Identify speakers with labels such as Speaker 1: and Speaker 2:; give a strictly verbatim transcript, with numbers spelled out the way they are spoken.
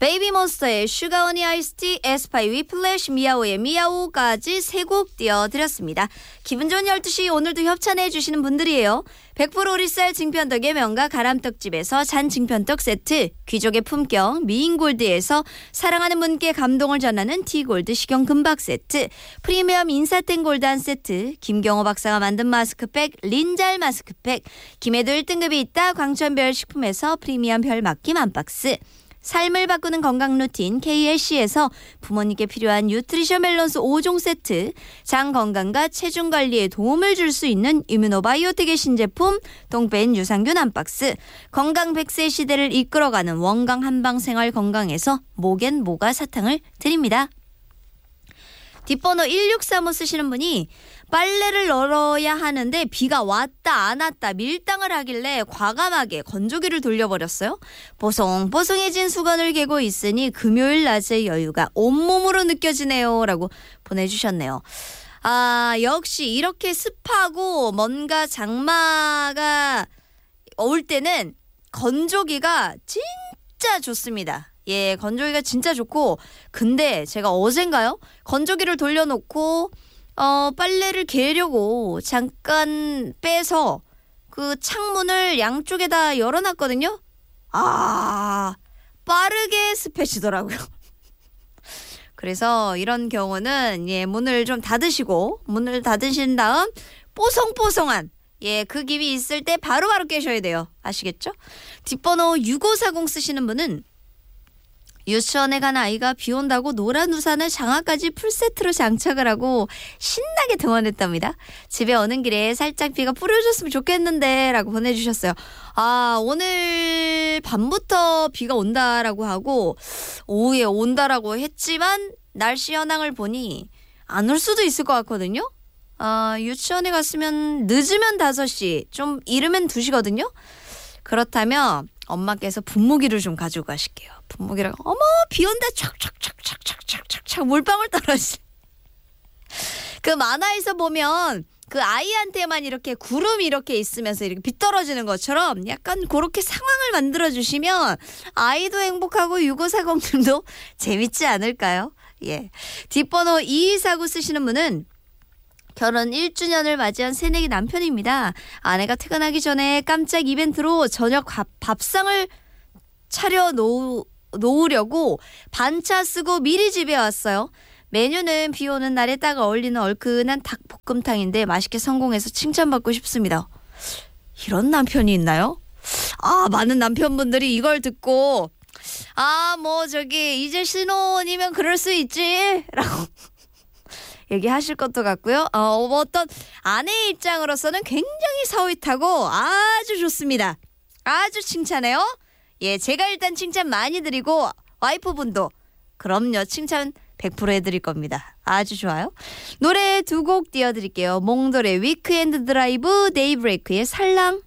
Speaker 1: 베이비몬스터의 슈가오니 아이스티, 에스파이 위플래시, 미야오의 미야오까지 세 곡 띄워드렸습니다. 기분 좋은 열두 시 오늘도 협찬해 주시는 분들이에요. 백 퍼센트 오리쌀 증편떡의 명가 가람떡집에서 잔 증편떡 세트, 귀족의 품격 미인골드에서 사랑하는 분께 감동을 전하는 티골드 식용 금박 세트, 프리미엄 인사땡 골드 한 세트, 김경호 박사가 만든 마스크팩 린잘 마스크팩, 김해도 일 등급이 있다 광천별 식품에서 프리미엄 별 맡김 한 박스, 삶을 바꾸는 건강 루틴 케이엘씨에서 부모님께 필요한 뉴트리션 밸런스 오 종 세트, 장 건강과 체중 관리에 도움을 줄 수 있는 이뮤노바이오텍의 신제품 동벤 유산균 한 박스, 건강 백 세 시대를 이끌어가는 원강 한방생활 건강에서 목엔 모가 사탕을 드립니다. 뒷번호 일육삼오 쓰시는 분이 빨래를 널어야 하는데 비가 왔다 안 왔다 밀당을 하길래 과감하게 건조기를 돌려버렸어요. 보송보송해진 수건을 개고 있으니 금요일 낮의 여유가 온몸으로 느껴지네요. 라고 보내주셨네요. 아, 역시 이렇게 습하고 뭔가 장마가 올 때는 건조기가 진짜 좋습니다. 예, 건조기가 진짜 좋고, 근데 제가 어젠가요? 건조기를 돌려놓고 어, 빨래를 개려고 잠깐 빼서 그 창문을 양쪽에다 열어놨거든요. 아, 빠르게 습해지더라고요. 그래서 이런 경우는 예, 문을 좀 닫으시고 문을 닫으신 다음 뽀송뽀송한 예, 그 김이 있을 때 바로바로 깨셔야 돼요. 아시겠죠? 뒷번호 육오사공 쓰시는 분은 유치원에 간 아이가 비 온다고 노란 우산을 장화까지 풀세트로 장착을 하고 신나게 등원했답니다. 집에 오는 길에 살짝 비가 뿌려줬으면 좋겠는데 라고 보내주셨어요. 아, 오늘 밤부터 비가 온다라고 하고 오후에 온다라고 했지만 날씨 현황을 보니 안 올 수도 있을 것 같거든요. 아, 유치원에 갔으면 늦으면 다섯 시, 좀 이르면 두 시거든요. 그렇다면 엄마께서 분무기를 좀 가지고 가실게요. 분무기랑 어머 비 온다 촥촥촥촥촥촥 물방울 떨어지. 그 만화에서 보면 그 아이한테만 이렇게 구름이 이렇게 있으면서 이렇게 비 떨어지는 것처럼 약간 그렇게 상황을 만들어 주시면 아이도 행복하고 육오사공님도 재밌지 않을까요? 예. 뒷번호 이이사구 쓰시는 분은 결혼 일 주년을 맞이한 새내기 남편입니다. 아내가 퇴근하기 전에 깜짝 이벤트로 저녁 밥, 밥상을 차려 놓, 놓으려고 반차 쓰고 미리 집에 왔어요. 메뉴는 비 오는 날에 딱 어울리는 얼큰한 닭볶음탕인데 맛있게 성공해서 칭찬받고 싶습니다. 이런 남편이 있나요? 아, 많은 남편분들이 이걸 듣고 아, 뭐 저기 이제 신혼이면 그럴 수 있지 라고 얘기하실 것도 같고요. 어, 어떤 아내의 입장으로서는 굉장히 서윗하고 아주 좋습니다. 아주 칭찬해요. 예, 제가 일단 칭찬 많이 드리고 와이프분도 그럼요, 칭찬 백 퍼센트 해드릴 겁니다. 아주 좋아요. 노래 두 곡 띄워드릴게요. 몽돌의 위크엔드 드라이브, 데이브레이크의 살랑.